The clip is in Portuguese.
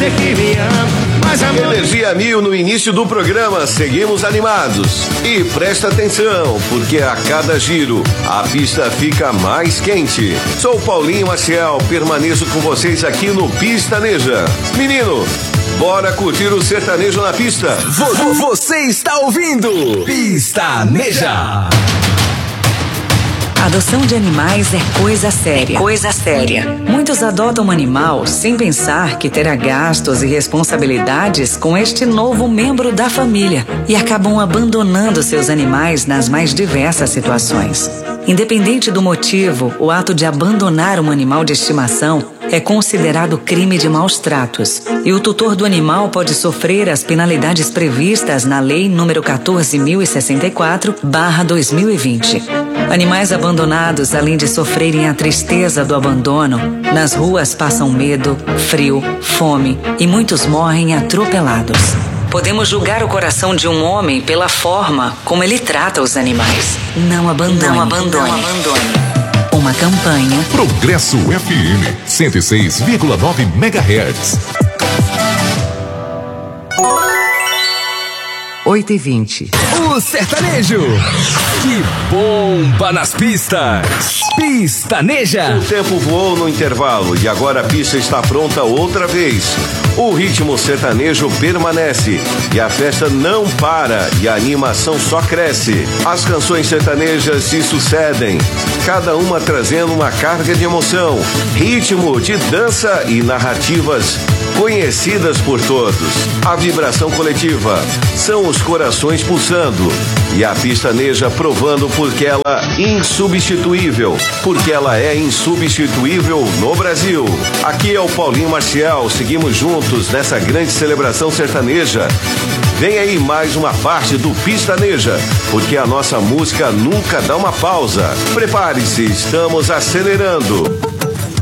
dizer que me ama. Energia mil no início do programa, seguimos animados. E presta atenção, porque a cada giro a pista fica mais quente. Sou Paulinho Maciel, permaneço com vocês aqui no Pistaneja. Menino, bora curtir o sertanejo na pista. Você está ouvindo Pistaneja. Adoção de animais é coisa séria. Coisa séria. Muitos adotam um animal sem pensar que terá gastos e responsabilidades com este novo membro da família e acabam abandonando seus animais nas mais diversas situações. Independente do motivo, o ato de abandonar um animal de estimação é considerado crime de maus tratos e o tutor do animal pode sofrer as penalidades previstas na Lei nº 14.064/2020. Animais abandonados, além de sofrerem a tristeza do abandono, nas ruas passam medo, frio, fome e muitos morrem atropelados. Podemos julgar o coração de um homem pela forma como ele trata os animais. Não abandone. Não abandone. Não abandone. Uma campanha. Progresso FM 106,9 MHz. 8h20. O sertanejo que bomba nas pistas. Pistaneja. O tempo voou no intervalo e agora a pista está pronta outra vez. O ritmo sertanejo permanece e a festa não para e a animação só cresce. As canções sertanejas se sucedem, cada uma trazendo uma carga de emoção, ritmo de dança e narrativas conhecidas por todos. A vibração coletiva são os corações pulsando e a pistaneja provando porque ela é insubstituível, porque ela é insubstituível no Brasil. Aqui é o Paulinho Maciel, seguimos juntos nessa grande celebração sertaneja. Vem aí mais uma parte do Pistaneja, porque a nossa música nunca dá uma pausa. Prepare-se, estamos acelerando.